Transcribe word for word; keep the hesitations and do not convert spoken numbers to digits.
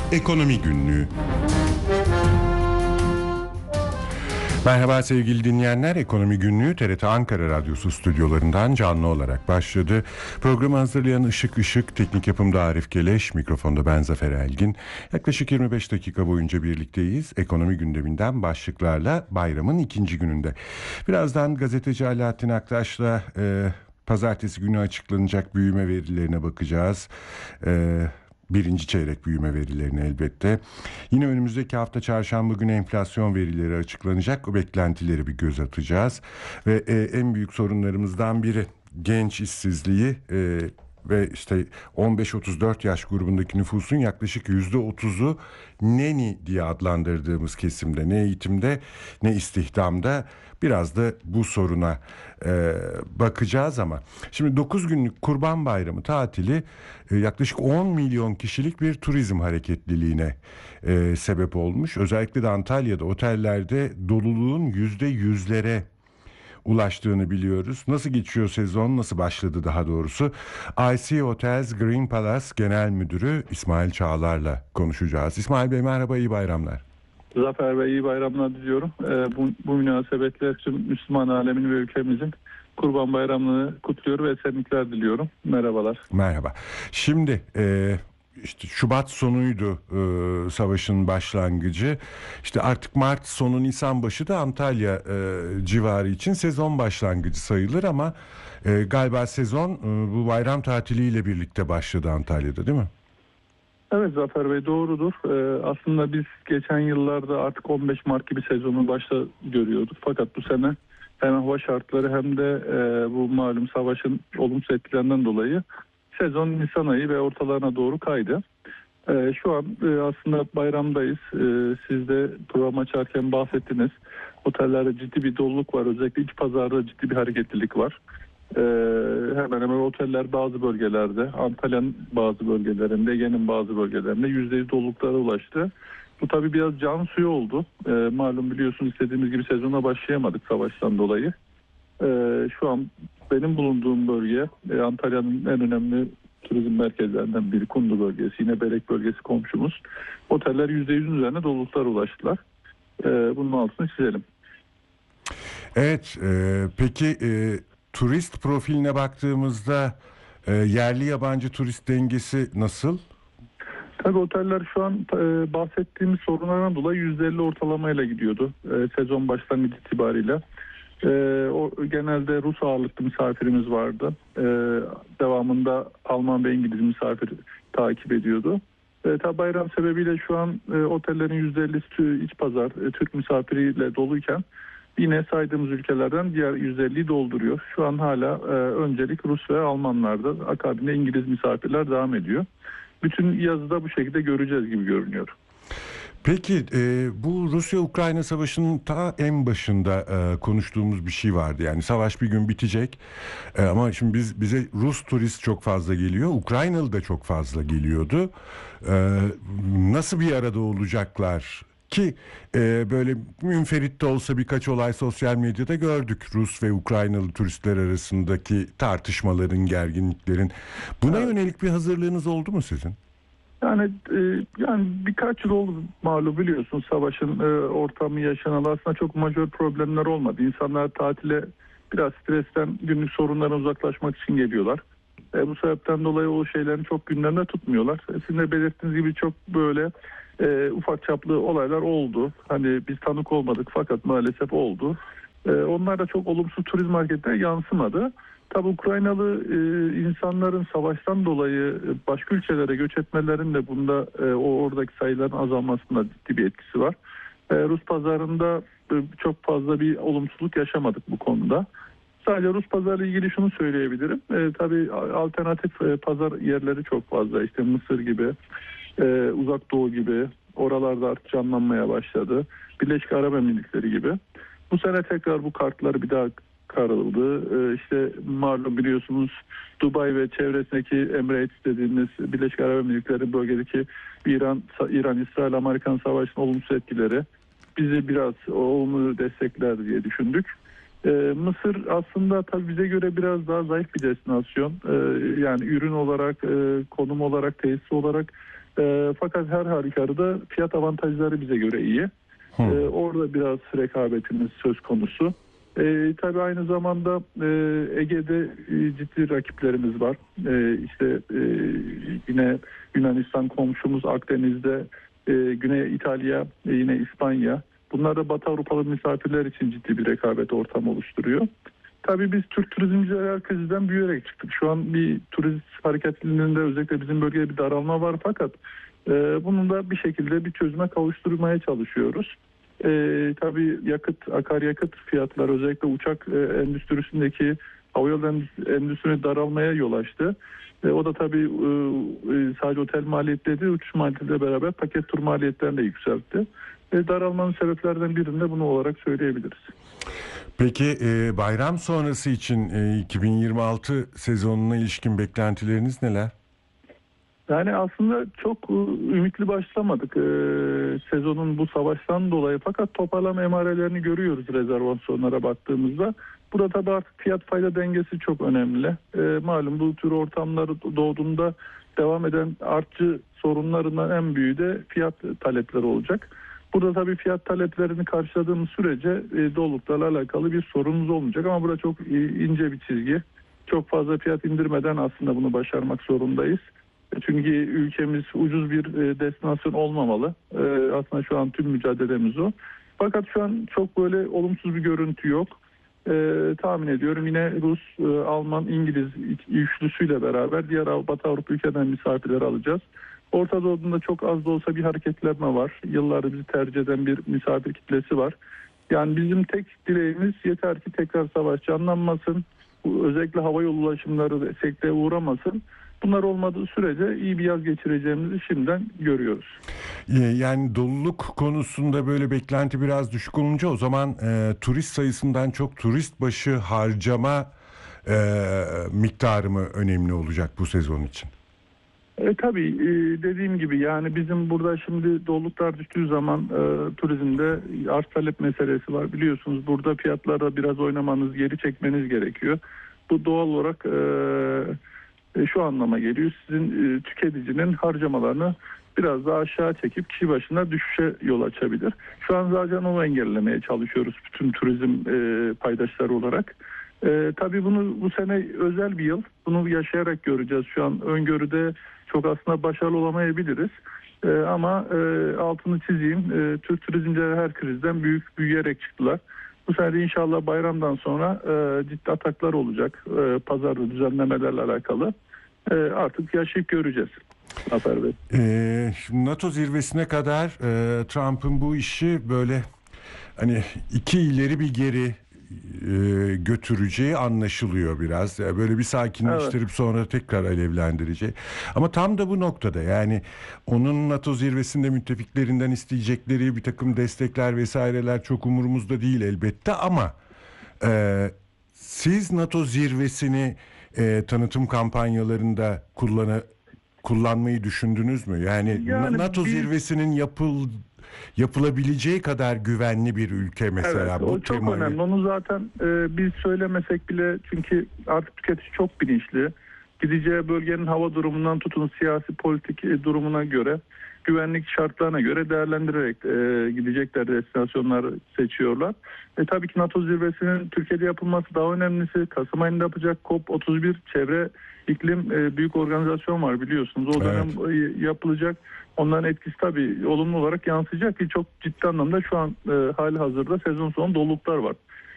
Ekonomi Günlüğü. Merhaba sevgili dinleyenler, Ekonomi Günlüğü T R T Ankara Radyosu stüdyolarından canlı olarak başladı. Programı hazırlayan Işık Işık, teknik yapımda Arif Keleş, mikrofonda ben Zafer Elgin. Yaklaşık yirmi beş dakika boyunca birlikteyiz. Ekonomi gündeminden başlıklarla bayramın ikinci gününde. Birazdan gazeteci Alaaddin Aktaş'la e, pazartesi günü açıklanacak büyüme verilerine bakacağız. E, Birinci çeyrek büyüme verilerini elbette. Yine önümüzdeki hafta çarşamba günü enflasyon verileri açıklanacak. O beklentileri bir göz atacağız. Ve e, en büyük sorunlarımızdan biri genç işsizliği e, ve işte on beş otuz dört yaş grubundaki nüfusun yaklaşık yüzde otuzu neni diye adlandırdığımız kesimde, ne eğitimde ne istihdamda. Biraz da bu soruna e, bakacağız ama şimdi dokuz günlük Kurban Bayramı tatili e, yaklaşık on milyon kişilik bir turizm hareketliliğine e, sebep olmuş. Özellikle de Antalya'da otellerde doluluğun yüzde yüzlere ulaştığını biliyoruz. Nasıl geçiyor sezon, nasıl başladı daha doğrusu? I C Hotels Green Palace Genel Müdürü İsmail Çağlar'la konuşacağız. İsmail Bey merhaba, iyi bayramlar. Zafer Bey iyi bayramlar diliyorum. Ee, bu, bu münasebetle tüm Müslüman alemini ve ülkemizin Kurban Bayramı'nı kutluyor ve esenlikler diliyorum. Merhabalar. Merhaba. Şimdi e, işte Şubat sonuydu e, savaşın başlangıcı. İşte artık Mart sonu Nisan başı da Antalya e, civarı için sezon başlangıcı sayılır ama e, galiba sezon e, bu bayram tatiliyle birlikte başladı Antalya'da, değil mi? Evet Zafer Bey doğrudur. Ee, aslında biz geçen yıllarda artık on beş Mart gibi sezonu başta görüyorduk. Fakat bu sene hem hava şartları hem de e, bu malum savaşın olumsuz etkilerinden dolayı sezon Nisan ayı ve ortalarına doğru kaydı. E, şu an e, aslında bayramdayız. E, siz de program açarken bahsettiniz. Otellerde ciddi bir doluluk var. Özellikle iç pazarda ciddi bir hareketlilik var. Ee, hemen hemen oteller bazı bölgelerde, Antalya'nın bazı bölgelerinde, Ege'nin bazı bölgelerinde yüzde yüz doluluklara ulaştı. Bu tabii biraz can suyu oldu. Ee, malum biliyorsunuz istediğimiz gibi sezona başlayamadık savaştan dolayı. Ee, şu an benim bulunduğum bölge e, Antalya'nın en önemli turizm merkezlerinden biri, Kundu bölgesi, yine Belek bölgesi komşumuz. Oteller yüzde yüzün üzerine doluluklara ulaştılar. Ee, bunun altını çizelim. Evet, e, peki e, turist profiline baktığımızda e, yerli yabancı turist dengesi nasıl? Tabii oteller şu an e, bahsettiğimiz sorunlardan dolayı yüzde elli ortalamayla gidiyordu e, sezon başlangıcı itibariyle. E, o genelde Rus ağırlıklı misafirimiz vardı. E, devamında Alman ve İngiliz misafir takip ediyordu. E, tabi bayram sebebiyle şu an e, otellerin yüzde ellisi iç pazar e, Türk misafiriyle doluyken yine saydığımız ülkelerden diğer yüzde elliyi dolduruyor. Şu an hala e, öncelik Rus ve Almanlarda, akabinde İngiliz misafirler devam ediyor. Bütün yazı da bu şekilde göreceğiz gibi görünüyor. Peki e, bu Rusya-Ukrayna savaşının ta en başında e, konuştuğumuz bir şey vardı. Yani savaş bir gün bitecek e, ama şimdi biz bize Rus turist çok fazla geliyor. Ukraynalı da çok fazla geliyordu. E, nasıl bir arada olacaklar? Ki e, böyle münferit de olsa birkaç olay sosyal medyada gördük. Rus ve Ukraynalı turistler arasındaki tartışmaların, gerginliklerin. Buna Evet. yönelik bir hazırlığınız oldu mu sizin? Yani e, yani birkaç yıl oldu malum biliyorsun savaşın e, ortamı yaşanalı aslında çok majör problemler olmadı. İnsanlar tatile biraz stresten günlük sorunlardan uzaklaşmak için geliyorlar. E, bu sebepten dolayı o şeylerin çok gündemde tutmuyorlar. E, sizin de belirttiğiniz gibi çok böyle e, ufak çaplı olaylar oldu. Hani biz tanık olmadık fakat maalesef oldu. E, onlar da çok olumsuz turizm hareketine yansımadı. Tabi Ukraynalı e, insanların savaştan dolayı başka ülkelere göç etmelerinin de bunda e, o oradaki sayıların azalmasında ciddi bir etkisi var. E, Rus pazarında e, çok fazla bir olumsuzluk yaşamadık bu konuda. Sadece Rus pazarıyla ilgili şunu söyleyebilirim. E, tabii alternatif e, pazar yerleri çok fazla. İşte Mısır gibi, e, Uzak Doğu gibi oralarda artık canlanmaya başladı. Birleşik Arap Emirlikleri gibi. Bu sene tekrar bu kartlar bir daha karıldı. Ee, işte malum biliyorsunuz Dubai ve çevresindeki Emirates dediğimiz Birleşik Arap Emirlikleri bölgedeki İran, İran, İsrail, Amerikan savaşının olumsuz etkileri bizi biraz olumlu destekler diye düşündük. Ee, Mısır aslında tabii bize göre biraz daha zayıf bir destinasyon. Ee, yani ürün olarak, e, konum olarak, tesis olarak E, fakat her halükarda fiyat avantajları bize göre iyi. Hmm. E, orada biraz rekabetimiz söz konusu. E, tabii aynı zamanda e, Ege'de e, ciddi rakiplerimiz var. E, işte e, yine Yunanistan komşumuz, Akdeniz'de e, Güney İtalya, e, yine İspanya. Bunlar da Batı Avrupalı misafirler için ciddi bir rekabet ortamı oluşturuyor. Tabii biz Türk turizmciler her krizden büyüyerek çıktık. Şu an bir turist hareketliliğinde özellikle bizim bölgede bir daralma var, fakat e, bunun da bir şekilde bir çözüme kavuşturmaya çalışıyoruz. E, tabii yakıt, akaryakıt fiyatları, özellikle uçak e, endüstrisindeki, havayolu endüstrisinin daralmaya yol açtı. E, o da tabii e, sadece otel maliyetleri değil, uçuş maliyetleriyle beraber paket tur maliyetlerini de yükseltti. E, daralmanın sebeplerinden birini de bunu olarak söyleyebiliriz. Peki e, bayram sonrası için e, iki bin yirmi altı sezonuna ilişkin beklentileriniz neler? Yani aslında çok e, ümitli başlamadık e, sezonun bu savaştan dolayı, fakat toparlama emarelerini görüyoruz rezervasyonlara baktığımızda. Burada tabii artık fiyat fayda dengesi çok önemli. E, malum bu tür ortamlar doğduğunda devam eden artçı sorunlarından en büyüğü de fiyat talepleri olacak. Burada tabii fiyat taleplerini karşıladığımız sürece e, doluluklarla alakalı bir sorunumuz olmayacak, ama burada çok e, ince bir çizgi. Çok fazla fiyat indirmeden aslında bunu başarmak zorundayız. Çünkü ülkemiz ucuz bir destinasyon olmamalı. Aslında şu an tüm mücadelemiz o. Fakat şu an çok böyle olumsuz bir görüntü yok. Ee, tahmin ediyorum yine Rus, Alman, İngiliz üçlüsüyle beraber diğer Batı Avrupa ülkeden misafirler alacağız. Orta Doğu'da çok az da olsa bir hareketlenme var. Yıllardır bizi tercih eden bir misafir kitlesi var. Yani bizim tek dileğimiz yeter ki tekrar savaş canlanmasın. Özellikle havayolu ulaşımları sekteye uğramasın. Bunlar olmadığı sürece iyi bir yaz geçireceğimizi şimdiden görüyoruz. Yani doluluk konusunda böyle beklenti biraz düşük olunca o zaman e, turist sayısından çok turist başı harcama e, miktarı mı önemli olacak bu sezon için? E, tabii e, dediğim gibi yani bizim burada şimdi doluluklar düştüğü zaman e, turizmde arz talep meselesi var. Biliyorsunuz burada fiyatlarda biraz oynamanız, geri çekmeniz gerekiyor. Bu doğal olarak e, e, şu anlama geliyor. Sizin e, tüketicinin harcamalarını biraz daha aşağı çekip kişi başına düşüşe yol açabilir. Şu an zaten onu engellemeye çalışıyoruz bütün turizm e, paydaşları olarak. E, tabii bunu bu sene özel bir yıl. Bunu yaşayarak göreceğiz. Şu an öngörüde çok aslında başarılı olamayabiliriz. E, ama e, altını çizeyim. E, Türk turizmcileri her krizden büyük büyüyerek çıktılar. Bu sene de inşallah bayramdan sonra e, ciddi ataklar olacak. E, pazarda düzenlemelerle alakalı. E, artık yaşayıp göreceğiz. Zafer Bey. E, NATO zirvesine kadar e, Trump'ın bu işi böyle hani iki ileri bir geri e, götüreceği anlaşılıyor biraz. Yani böyle bir sakinleştirip evet. sonra tekrar alevlendireceği. Ama tam da bu noktada yani onun NATO zirvesinde müttefiklerinden isteyecekleri bir takım destekler vesaireler çok umurumuzda değil elbette, ama e, siz NATO zirvesini e, tanıtım kampanyalarında kullanı, kullanmayı düşündünüz mü? Yani, yani NATO biz... zirvesinin yapıl yapılabileceği kadar güvenli bir ülke mesela. Evet, bu o çok temayı... önemli. Onu zaten e, biz söylemesek bile, çünkü artık tüketici çok bilinçli. Gideceği bölgenin hava durumundan tutun siyasi politik e, durumuna göre, güvenlik şartlarına göre değerlendirerek e, gidecekler destinasyonları seçiyorlar. E, tabii ki NATO zirvesinin Türkiye'de yapılması daha önemlisi. Kasım ayında yapacak COP otuz bir çevre iklim e, büyük organizasyon var biliyorsunuz. O dönem evet. yapılacak. Onların etkisi tabii olumlu olarak yansıyacak ki çok ciddi anlamda şu an e, hali hazırda sezon sonu doluluklar var.